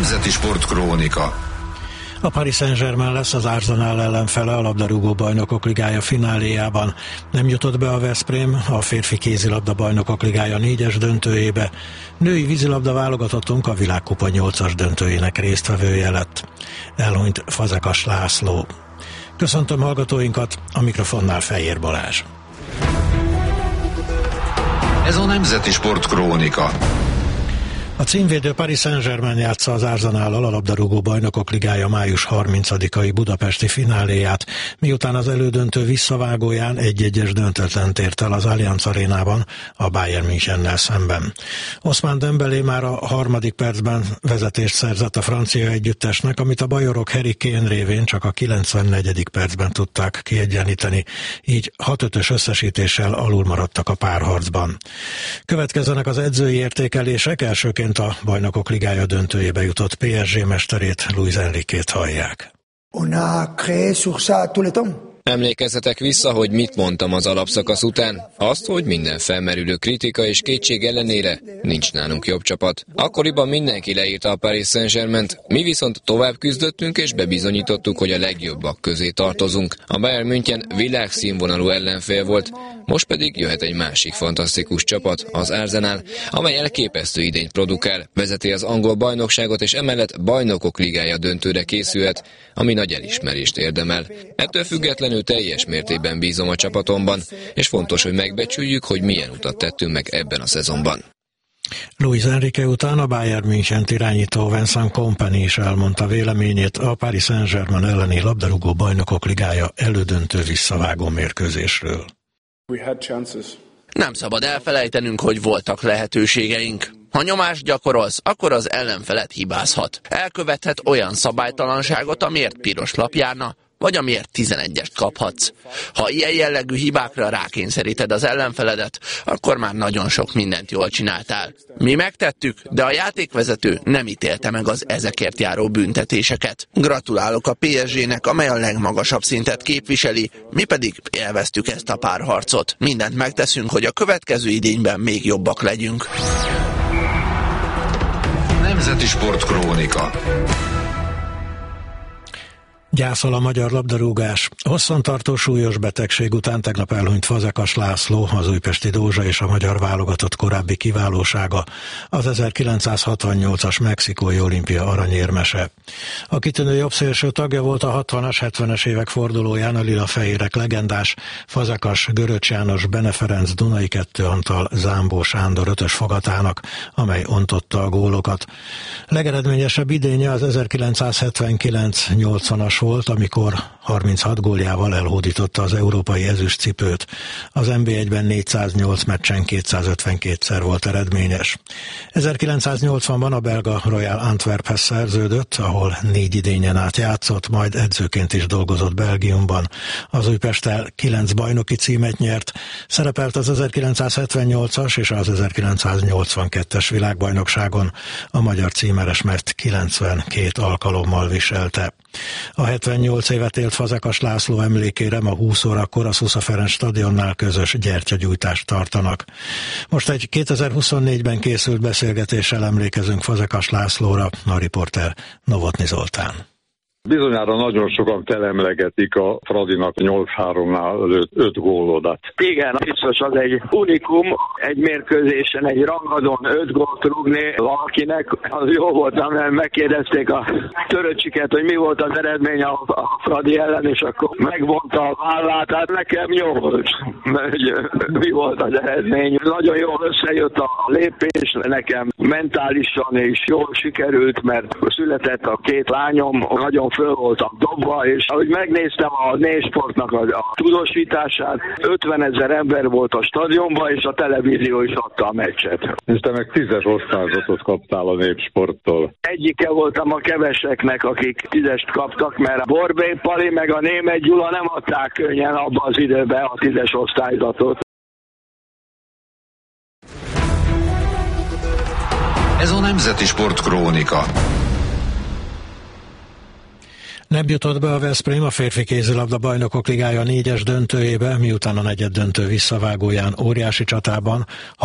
Nemzeti Sportkrónika. A Paris Saint-Germain lesz az Arsenal ellenfele a labdarúgó bajnokok ligája fináléjában. Nem jutott be a Veszprém a férfi kézilabda bajnokok ligája 4-es döntőjébe. Női vízilabda válogatottunk a világkupa 8-as döntőjének résztvevője lett. Elhunyt Fazekas László. Köszöntöm hallgatóinkat, a mikrofonnál Fejér Balázs. Ez a Nemzeti Sportkrónika. A címvédő Paris Saint-Germain játsza az Arsenállal a labdarúgó bajnokok ligája május 30-ai budapesti fináléját, miután az elődöntő visszavágóján 1-1-es döntetlent ért el az Allianz Arénában a Bayern Münchennel szemben. Ousmane Dembélé már a harmadik percben vezetést szerzett a francia együttesnek, amit a bajorok Harry Kane révén csak a 94. percben tudták kiegyenlíteni, így 6-5-ös összesítéssel alul maradtak a párharcban. Következzenek az edzői értékelések, elsőként a Bajnokok Ligája döntőjébe jutott PSG mesterét, Luis Enriquét hallják. Emlékezzetek vissza, hogy mit mondtam az alapszakasz után. Azt, hogy minden felmerülő kritika és kétség ellenére nincs nálunk jobb csapat. Akkoriban mindenki leírta a Paris Saint-Germaint, mi viszont tovább küzdöttünk és bebizonyítottuk, hogy a legjobbak közé tartozunk. A Bayern München világszínvonalú ellenfél volt, most pedig jöhet egy másik fantasztikus csapat, az Arsenal, amely elképesztő idényt produkál, vezeti az angol bajnokságot és emellett Bajnokok Ligája döntőre készülhet, ami nagy elismerést érdemel. Ettől függetlenül teljes mértékben bízom a csapatomban, és fontos, hogy megbecsüljük, hogy milyen utat tettünk meg ebben a szezonban. Luis Enrique után a Bayern Münchent irányító Vincent Kompany is elmondta véleményét a Paris Saint-Germain elleni labdarúgó bajnokok ligája elődöntő visszavágó mérkőzésről. Nem szabad elfelejtenünk, hogy voltak lehetőségeink. Ha nyomást gyakorolsz, akkor az ellenfelet hibázhat. Elkövethet olyan szabálytalanságot, amiért piros lap járna, vagy amiért 11-est kaphatsz. Ha ilyen jellegű hibákra rákényszeríted az ellenfeledet, akkor már nagyon sok mindent jól csináltál. Mi megtettük, de a játékvezető nem ítélte meg az ezekért járó büntetéseket. Gratulálok a PSG-nek, amely a legmagasabb szintet képviseli, mi pedig élveztük ezt a párharcot. Mindent megteszünk, hogy a következő idényben még jobbak legyünk. Nemzeti Sportkrónika. Gyászol a magyar labdarúgás. Hosszantartó súlyos betegség után tegnap elhunyt Fazekas László, az újpesti Dózsa és a magyar válogatott korábbi kiválósága, az 1968-as mexikói olimpia aranyérmese. A kitűnő jobbszélső tagja volt a 60-as, 70-es évek fordulóján a lilafehérek legendás Fazekas, Göröcs János, Bene Ferenc, Dunai Kettő Antal, Zámbó Sándor ötös fogatának, amely ontotta a gólokat. Legeredményesebb idénye az 1979-80-as volt, amikor 36 góljával elhódította az európai ezüstcipőt. Az NB1-ben 408 meccsen 252-szer volt eredményes. 1980-ban a belga Royal Antwerphez szerződött, ahol 4 idényen át játszott, majd edzőként is dolgozott Belgiumban. Az Újpesttel 9 bajnoki címet nyert, szerepelt az 1978-as és az 1982-es világbajnokságon, a magyar címeresmert 92 alkalommal viselte. A 78 évet élt Fazekas László emlékére ma 20 órakor a Szusza Ferenc stadionnál közös gyertyagyújtást tartanak. Most egy 2024-ben készült beszélgetéssel emlékezünk Fazekas Lászlóra, a riporter Novotny Zoltán. Bizonyára nagyon sokan felemlegetik a Fradinak 8-3-nál 5 gólodat. Igen, biztos az egy unikum, egy mérkőzésen, egy rangadón 5 gólt rúgni valakinek, az jó volt, mert megkérdezték a Töröcsiket, hogy mi volt az eredmény a Fradi ellen, és akkor megvonta a vállát, hát nekem jó volt, mi volt az eredmény. Nagyon jól összejött a lépés, nekem mentálisan is jól sikerült, mert született a 2 lányom, nagyon föl voltam dobva, és ahogy megnéztem a Népsportnak a tudósítását, 50 000 ember volt a stadionban, és a televízió is adta a meccset. És te meg 10-es osztályzatot kaptál a Népsporttól. Egyike voltam a keveseknek, akik 10-est kaptak, mert a Borbély Pali meg a Németh Gyula nem adták könnyen abban az időben a 10-es osztályzatot. Ez a Nemzeti Sportkrónika. Nem jutott be a Veszprém a férfi kézilabda bajnokok ligája 4-es döntőjébe, miután a negyeddöntő visszavágóján óriási csatában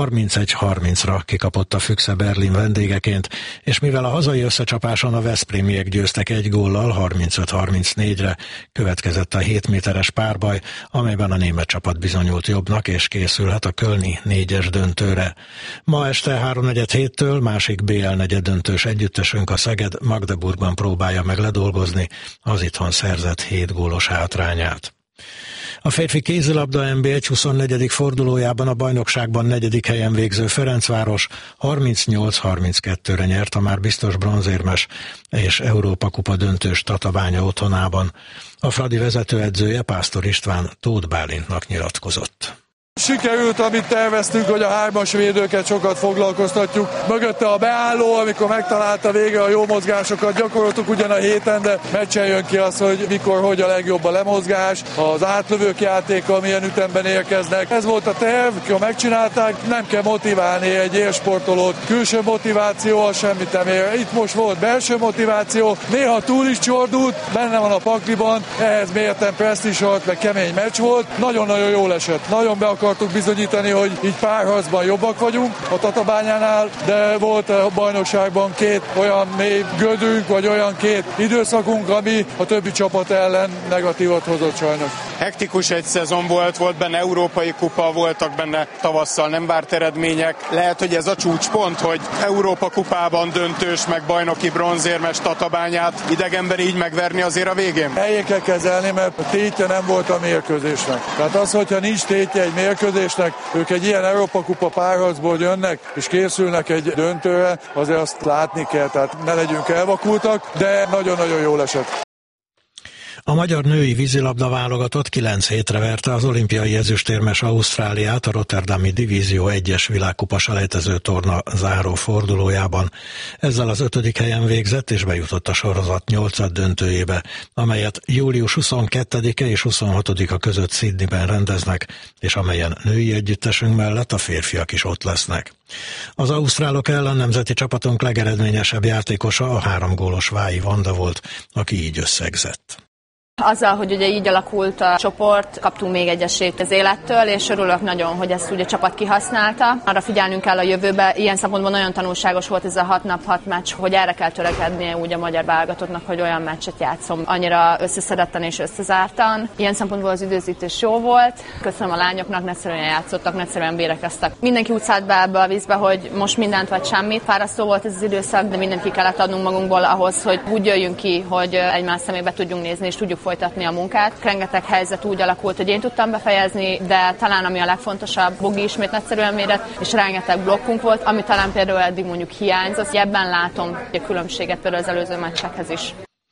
31-30-ra kikapott a Füchse Berlin vendégeként, és mivel a hazai összecsapáson a veszprémiek győztek 1 góllal 35-34-re, következett a 7 méteres párbaj, amelyben a német csapat bizonyult jobbnak, és készülhet a kölni 4-es döntőre. Ma este 3:47-től másik BL negyeddöntős együttesünk, a Szeged Magdeburgban próbálja meg ledolgozni az itthon szerzett 7 gólos hátrányát. A férfi kézilabda NB1 24. fordulójában a bajnokságban 4. helyen végző Ferencváros 38-32-re nyert a már biztos bronzérmes és Európa-kupa döntős Tatabánya otthonában. A Fradi vezetőedzője, Pásztor István Tóth Bálintnak nyilatkozott. Sikerült, amit terveztünk, hogy a 3-as védőket sokat foglalkoztatjuk. Mögötte a beálló, amikor megtalálta végre a jó mozgásokat, gyakoroltuk ugyan a héten, de meccsen jön ki az, hogy mikor, hogy a legjobb a lemozgás, az átlövők játéka, milyen ütemben érkeznek. Ez volt a terv, ha megcsinálták, nem kell motiválni egy élsportolót. Külső motiváció, az semmit nem ér. Itt most volt belső motiváció, néha túl is csordult, benne van a pakliban, ehhez mérten presztízsolt, meg kemény meccs volt. Nagyon-nagyon jól esett. Nagyon be akartuk bizonyítani, hogy így párharcban jobbak vagyunk a Tatabányánál, de volt a bajnokságban 2 olyan mély gödünk, vagy olyan 2 időszakunk, ami a többi csapat ellen negatívot hozott sajnos. Hektikus egy szezon volt benne európai kupa, voltak benne tavasszal nem várt eredmények. Lehet, hogy ez a csúcspont, hogy Európa kupában döntős, meg bajnoki bronzérmes Tatabányát idegenben így megverni azért a végén? Helyén kell kezelni, mert a tétje nem volt a mérkőzésnek. Tehát az, hogyha nincs tétje egy mérkőzésnek, ők egy ilyen Európa kupa párharcból jönnek, és készülnek egy döntőre, azért azt látni kell, tehát ne legyünk elvakultak, de nagyon-nagyon jól esett. A magyar női vízilabda válogatott 9 hétre verte az olimpiai ezüstérmes Ausztráliát a Rotterdami Divízió 1-es világkupa selejtező torna záró fordulójában. Ezzel az 5. helyen végzett és bejutott a sorozat 8. döntőjébe, amelyet július 22-e és 26-a között Sydneyben rendeznek, és amelyen női együttesünk mellett a férfiak is ott lesznek. Az ausztrálok ellen nemzeti csapatunk legeredményesebb játékosa a 3 gólos Vályi Vanda volt, aki így összegzett. Azzal, hogy ugye így alakult a csoport, kaptunk még egy esélyt az élettől, és örülök nagyon, hogy ezt ugye a csapat kihasználta. Arra figyelnünk kell a jövőbe. Ilyen szempontból nagyon tanulságos volt ez a 6 nap 6 meccs, hogy erre kell törekednie úgy a magyar válogatottnak, hogy olyan meccset játszom annyira összeszedetten és összezártan. Ilyen szempontból az időzítés jó volt. Köszönöm a lányoknak, nagyszerűen játszottak, nagyszerűen bérekeztek. Mindenki úgy szállt be ebbe a vízbe, hogy most mindent vagy semmit. Fárasztó volt ez az időszak, de mindent ki kellett adnunk magunkból ahhoz, hogy úgy jöjjünk ki, hogy egymás szemébe tudjunk nézni és tudjuk folytatni a munkát. Rengeteg helyzet úgy alakult, hogy én tudtam befejezni, de talán ami a legfontosabb, Bogi ismét nagyszerűen védett, és rengeteg blokkunk volt, ami talán például eddig mondjuk hiányzott. Ebben látom a különbséget például az előző meccsekhez is.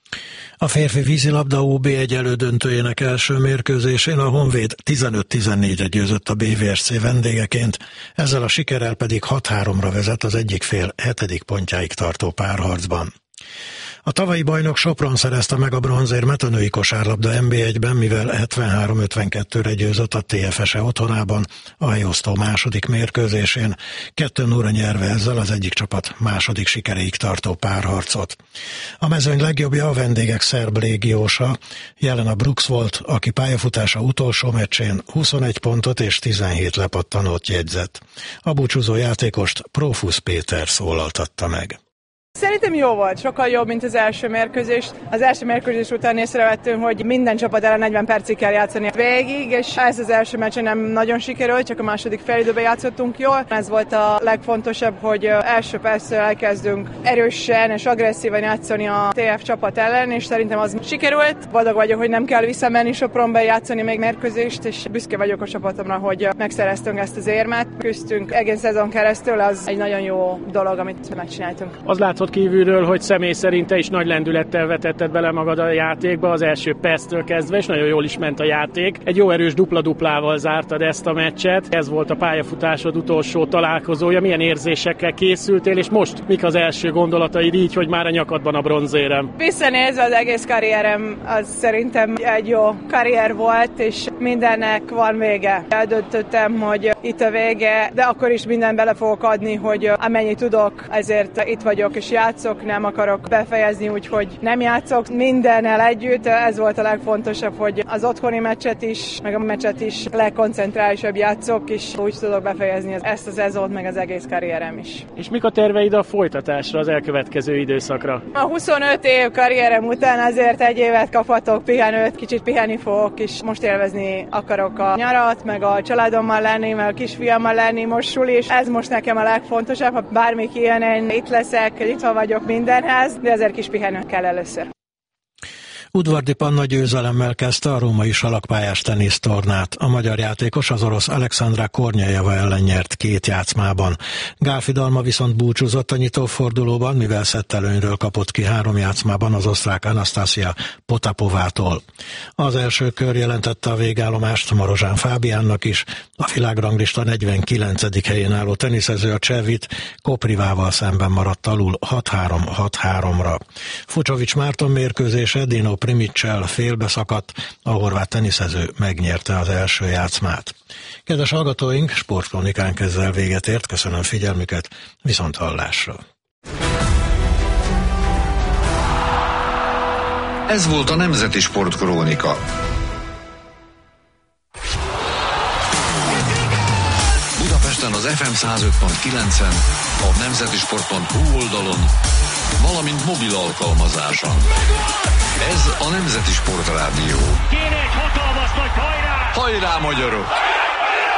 A férfi vízilabda OB1 elődöntőjének első mérkőzésén a Honvéd 15-14-re győzött a BVSC vendégeként, ezzel a sikerrel pedig 6-3-ra vezet az egyik fél 7. pontjáig tartó párharcban. A tavalyi bajnok Sopron szerezte meg a bronzérmet a női kosárlabda NB1-ben, mivel 73-52-re győzött a TFS-e otthonában a helyosztó második mérkőzésén, 2-0-ra nyerve ezzel az egyik csapat második sikeréig tartó párharcot. A mezőny legjobbja a vendégek szerb légiósa, Jelena Brooks volt, aki pályafutása utolsó meccsén 21 pontot és 17 lepattanót jegyzett. A búcsúzó játékost Prófusz Péter szólaltatta meg. Szerintem jó volt, sokkal jobb, mint az első mérkőzés. Az első mérkőzés után észrevettünk, hogy minden csapat ellen 40 percig kell játszani végig, és ez az első meccsen nem nagyon sikerült, csak a második félidőben játszottunk jól. Ez volt a legfontosabb, hogy első perctől elkezdünk erősen és agresszívan játszani a TF csapat ellen, és szerintem az sikerült. Boldog vagyok, hogy nem kell visszamenni Sopronba játszani még mérkőzést, és büszke vagyok a csapatomra, hogy megszereztünk ezt az érmet. Küzdtünk egész szezon keresztül, az egy nagyon jó dolog, amit megcsináltunk. Az látszott kívülről, hogy személy szerint te is nagy lendülettel vetetted bele magad a játékba az első perctől kezdve, és nagyon jól is ment a játék. Egy jó erős dupla-duplával zártad ezt a meccset. Ez volt a pályafutásod utolsó találkozója. Milyen érzésekkel készültél, és most mik az első gondolataid így, hogy már a nyakadban a bronzérem? Visszanézve az egész karrierem, az szerintem egy jó karrier volt, és mindennek van vége. Eldöntöttem, hogy itt a vége, de akkor is mindent bele fogok adni, hogy amennyit tudok, ezért itt vagyok, és játszok, nem akarok befejezni, úgyhogy nem játszok mindennel együtt. Ez volt a legfontosabb, hogy az otthoni meccset is, meg a meccset is legkoncentrálisabb játszok, és úgy tudok befejezni ezt a szezont, meg az egész karrierem is. És mik a terveid a folytatásra, az elkövetkező időszakra? A 25 év karrierem után azért egy évet kaphatok pihenőt, kicsit pihenni fogok, és most élvezni akarok a nyarat, meg a családommal lenni, meg a kisfiammal lenni, most suli, és ez most nekem a legfontosabb. Ha bármik ilyen, én itt leszek, itt vagyok mindenhez, de ezért kis pihenő kell először. Udvardi Panna győzelemmel kezdte a római salakpályás tenisztornát. A magyar játékos az orosz Alexandra Kornyajeva ellen nyert 2 játszmában. Gálfi Dalma viszont búcsúzott a nyitófordulóban, mivel szettelőnyről kapott ki 3 játszmában az osztrák Anastasia Potapovától. Az első kör jelentette a végállomást Marozsán Fábiánnak is. A világranglista 49. helyén álló teniszező a Csevit Koprivával szemben maradt alul 6-3-6-3-ra. Fucsovics Márton mérkőzése Dino Primicsel félbeszakadt, a horvát teniszező megnyerte az első játszmát. Kedves hallgatóink, sportkronikánk ezzel véget ért, köszönöm figyelmüket, viszont hallásra. Ez volt a Nemzeti Sportkrónika. Budapesten az FM 105.9-en, a nemzetisport.hu oldalon, valamint mobil alkalmazáson. Ez a Nemzeti Sportrádió. Kéne egy hatalmas nagy hajrá! Hajrá, magyarok!